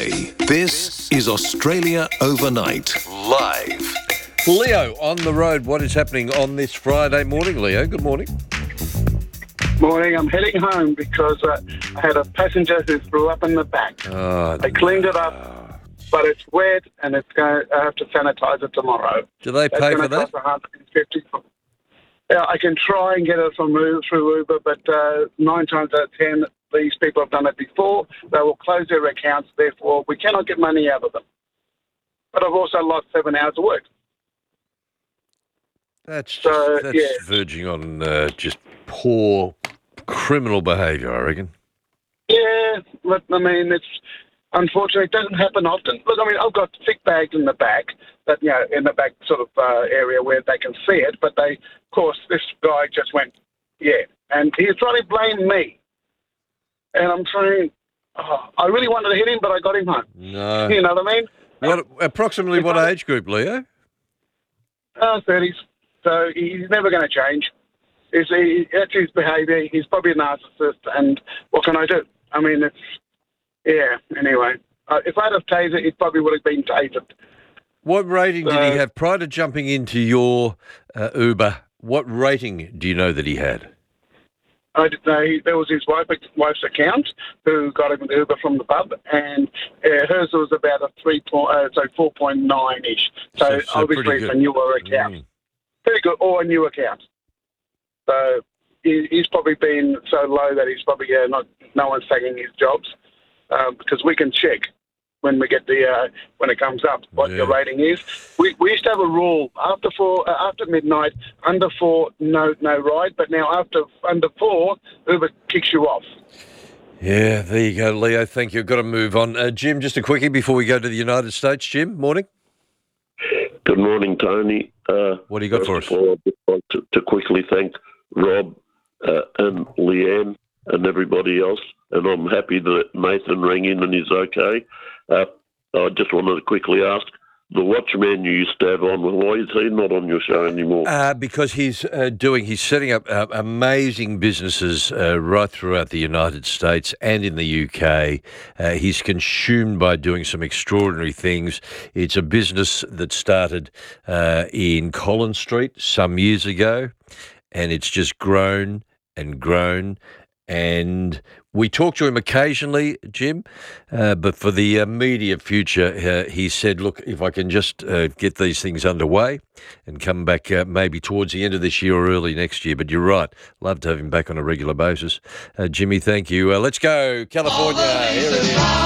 today. This is Australia Overnight, live. Leo, on the road, what is happening on this Friday morning? Leo, good morning. Morning, I'm heading home because I had a passenger who threw up in the back. They cleaned it up, but it's wet and I have to sanitise it tomorrow. Do they pay for that? That's going to cost $150. Yeah, I can try and get it through Uber, but 9 times out of 10, these people have done it before. They will close their accounts, therefore we cannot get money out of them. But I've also lost 7 hours of work. That's verging on just poor criminal behaviour, I reckon. Yeah, but I mean, unfortunately, it doesn't happen often. Look, I mean, I've got thick bags in the back, in the back sort of area where they can see it, but of course, this guy just went, and he's trying to blame me. And I'm saying, I really wanted to hit him, but I got him home. No. You know what I mean? Approximately what age group, Leo? 30s. So he's never going to change. That's his behaviour. He's probably a narcissist, and what can I do? I mean, anyway. If I'd have tasered, it probably would have been tasered. What rating did he have prior to jumping into your Uber? What rating do you know that he had? I didn't know. There was his wife's account who got him an Uber from the pub, and hers was about a 4.9-ish. So obviously it's a newer account. Pretty good, or a new account. So he's probably been so low that he's probably no one's taking his jobs because we can check when we get when it comes up what your rating is. We used to have a rule after midnight, under 4 no ride, but now under 4 Uber kicks you off. Yeah, there you go, Leo. Thank you. I've got to move on. Jim, just a quickie before we go to the United States. Jim, morning. Good morning, Tony. What do you got for us? I just want to quickly thank Rob and Leanne and everybody else, and I'm happy that Nathan rang in and he's okay. I just wanted to quickly ask, the Watchman you used to have on, why is he not on your show anymore? Because he's setting up amazing businesses right throughout the United States and in the UK. He's consumed by doing some extraordinary things. It's a business that started in Collins Street some years ago, and it's just grown and grown. And we talk to him occasionally, Jim, but for the immediate future, he said, look, if I can just get these things underway and come back maybe towards the end of this year or early next year. But you're right, love to have him back on a regular basis. Jimmy, thank you. Let's go, California. Here it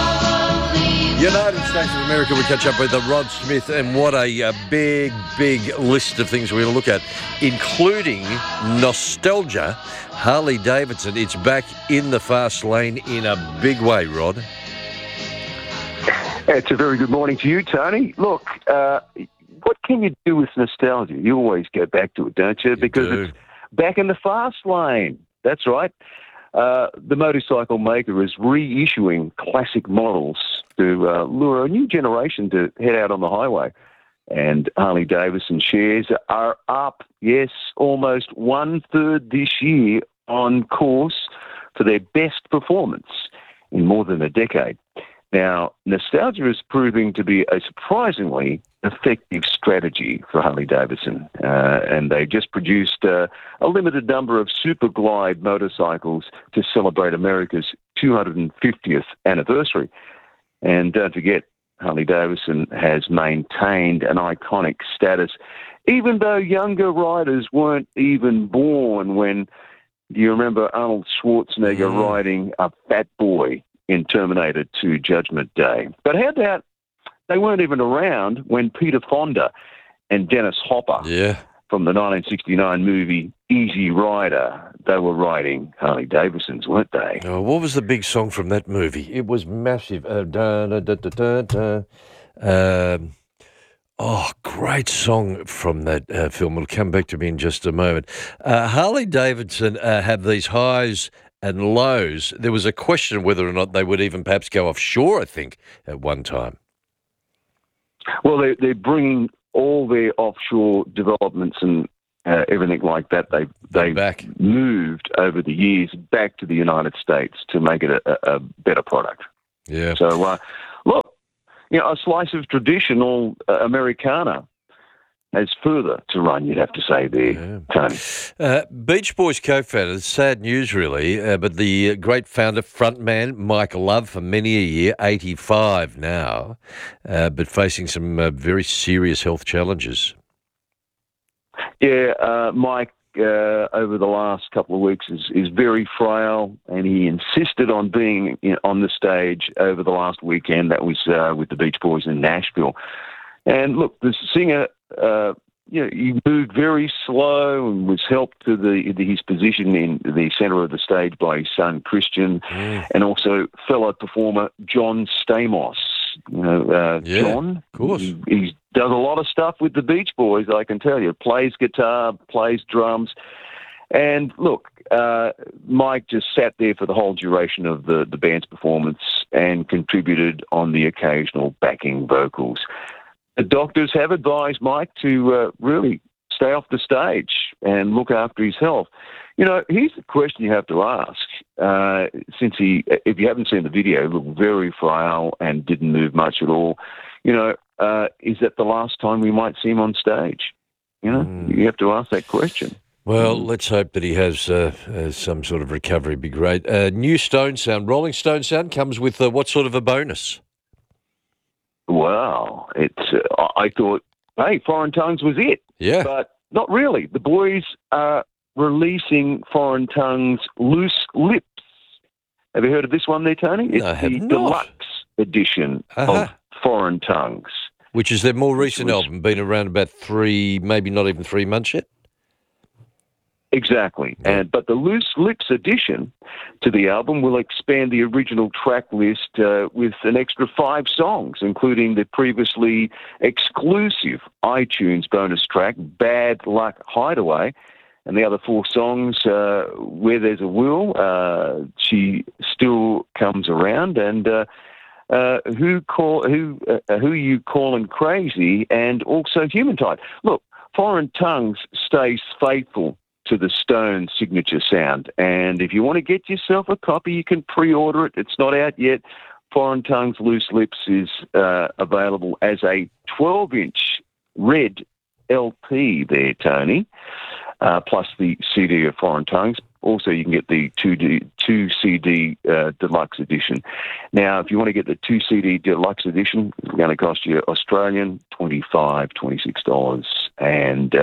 is. United States of America, we catch up with Rod Smith, and what a big list of things we're going to look at, including nostalgia. Harley Davidson, it's back in the fast lane in a big way, Rod. It's a very good morning to you, Tony. Look, what can you do with nostalgia? You always go back to it, don't you? Because it's back in the fast lane. That's right. The motorcycle maker is reissuing classic models to lure a new generation to head out on the highway. And Harley Davidson shares are up, yes, almost 1/3 this year, on course for their best performance in more than a decade. Now, nostalgia is proving to be a surprisingly effective strategy for Harley Davidson. And they just produced a limited number of Super Glide motorcycles to celebrate America's 250th anniversary. And don't forget, Harley Davidson has maintained an iconic status, even though younger riders weren't even born when, do you remember Arnold Schwarzenegger riding a fat boy in Terminator 2 Judgment Day? But how about they weren't even around when Peter Fonda and Dennis Hopper from the 1969 movie Easy Rider, they were riding Harley Davidsons, weren't they? Oh, what was the big song from that movie? It was massive. Great song from that film. It'll come back to me in just a moment. Harley Davidson have these highs and lows. There was a question whether or not they would even perhaps go offshore, I think, at one time. Well, they're bringing all their offshore developments and everything like that. They moved over the years back to the United States to make it a better product. Yeah. So, look, a slice of traditional Americana has further to run, you'd have to say there, Tony. Beach Boys co-founder, sad news really, but the great founder, frontman, Mike Love, for many a year, 85 now, but facing some very serious health challenges. Yeah, Mike, over the last couple of weeks is very frail, and he insisted on being on the stage over the last weekend. That was with the Beach Boys in Nashville. And look, the singer, he moved very slow and was helped to his position in the centre of the stage by his son Christian, and also fellow performer John Stamos. John, of course, he does a lot of stuff with the Beach Boys. I can tell you, plays guitar, plays drums, and look, Mike just sat there for the whole duration of the band's performance and contributed on the occasional backing vocals. The doctors have advised Mike to really stay off the stage and look after his health. Here's the question you have to ask. Since if you haven't seen the video, looked very frail and didn't move much at all. Is that the last time we might see him on stage? You have to ask that question. Well, let's hope that he has some sort of recovery. Be great. New Stone Sound, Rolling Stone Sound comes with what sort of a bonus? Well, I thought, hey, Foreign Tongues was it. Yeah. But not really. The boys are releasing Foreign Tongues' Loose Lips. Have you heard of this one there, Tony? It's I have the not. Deluxe edition of Foreign Tongues. Which is their more recent album, been around about 3, maybe not even 3 months yet? Exactly. But the Loose Lips edition to the album will expand the original track list with an extra 5 songs, including the previously exclusive iTunes bonus track, Bad Luck Hideaway, and the other 4 songs, Where There's a Will, She Still Comes Around, and Who You Callin' Crazy, and also Human Type. Look, Foreign Tongues stays faithful to the Stone signature sound. And if you want to get yourself a copy, you can pre-order it. It's not out yet. Foreign Tongues Loose Lips is available as a 12-inch red LP there, Tony, plus the CD of Foreign Tongues. Also, you can get the 2 CD deluxe edition. Now, if you want to get the 2 CD deluxe edition, it's going to cost you Australian $25, $26. And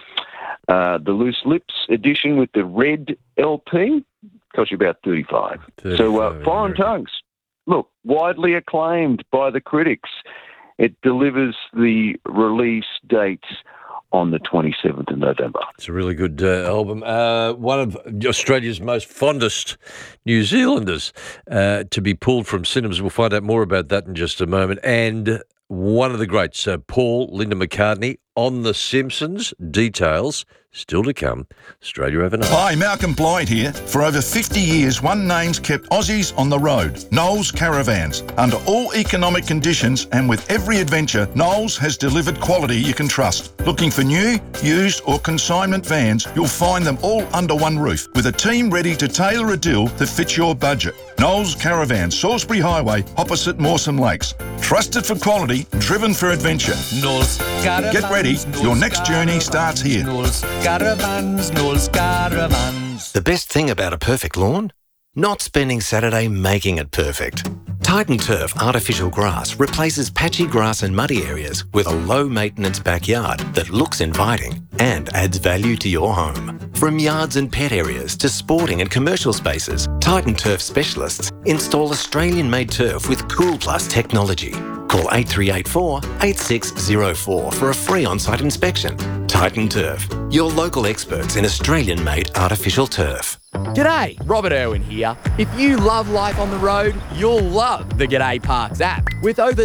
the Loose Lips edition with the red LP costs you about $35. So Foreign Tongues, look, widely acclaimed by the critics. It delivers the release date on the 27th of November. It's a really good album. One of Australia's most fondest New Zealanders to be pulled from cinemas. We'll find out more about that in just a moment. And one of the greats, Paul Linda McCartney, on The Simpsons. Details still to come. Australia Overnight. Hi, Malcolm Blythe here. For over 50 years, one name's kept Aussies on the road, Knowles Caravans. Under all economic conditions and with every adventure, Knowles has delivered quality you can trust. Looking for new, used or consignment vans, you'll find them all under one roof with a team ready to tailor a deal that fits your budget. Knowles Caravans, Salisbury Highway, opposite Mawson Lakes. Trusted for quality, driven for adventure. Knowles Caravans. Get ready, your next journey starts here. Knowles Caravans, Knowles Caravans. The best thing about a perfect lawn? Not spending Saturday making it perfect. Titan Turf Artificial Grass replaces patchy grass and muddy areas with a low-maintenance backyard that looks inviting and adds value to your home. From yards and pet areas to sporting and commercial spaces, Titan Turf specialists install Australian-made turf with Cool Plus technology. Call 8384 8604 for a free on-site inspection. Titan Turf, your local experts in Australian-made artificial turf. G'day, Robert Irwin here. If you love life on the road, you'll love the G'day Parks app. With over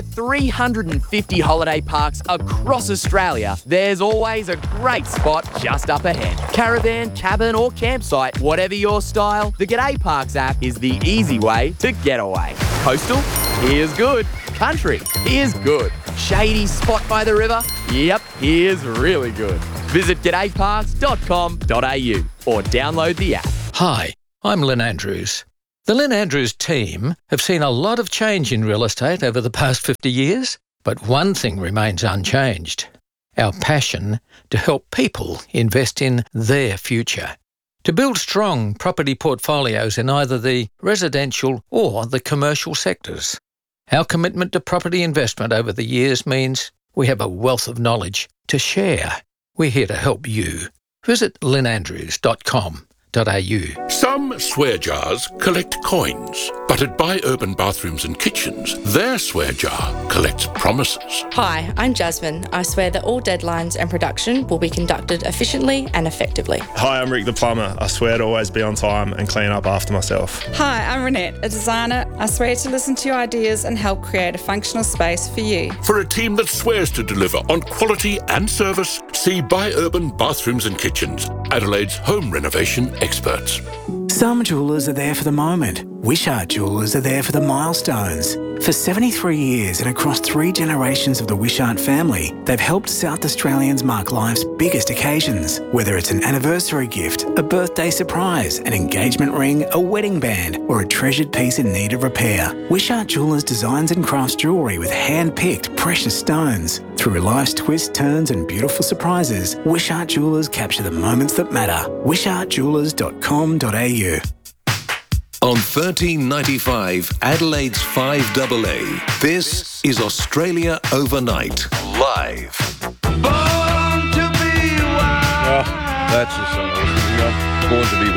350 holiday parks across Australia, there's always a great spot just up ahead. Caravan, cabin or campsite, whatever your style, the G'day Parks app is the easy way to get away. Coastal? Here's good. Country? Here's good. Shady spot by the river? Yep, here's really good. Visit g'dayparks.com.au or download the app. Hi, I'm Lynn Andrews. The Lynn Andrews team have seen a lot of change in real estate over the past 50 years, but one thing remains unchanged: our passion to help people invest in their future, to build strong property portfolios in either the residential or the commercial sectors. Our commitment to property investment over the years means we have a wealth of knowledge to share. We're here to help you. Visit lynnandrews.com.au. Some swear jars collect coins, but at Buy Urban Bathrooms and Kitchens, their swear jar collects promises. Hi, I'm Jasmine. I swear that all deadlines and production will be conducted efficiently and effectively. Hi, I'm Rick the plumber. I swear to always be on time and clean up after myself. Hi, I'm Renette, a designer. I swear to listen to your ideas and help create a functional space for you. For a team that swears to deliver on quality and service, see Buy Urban Bathrooms and Kitchens, Adelaide's home renovation experts. Some jewellers are there for the moment. Wishart Jewellers are there for the milestones. For 73 years and across 3 generations of the Wishart family, they've helped South Australians mark life's biggest occasions. Whether it's an anniversary gift, a birthday surprise, an engagement ring, a wedding band, or a treasured piece in need of repair, Wishart Jewellers designs and crafts jewellery with hand-picked precious stones. Through life's twists, turns and beautiful surprises, Wishart Jewellers capture the moments that matter. wishartjewellers.com.au. On 1395 Adelaide's 5AA, this is Australia Overnight, live. Born to be wild. Oh, that's a song. Born to be wild.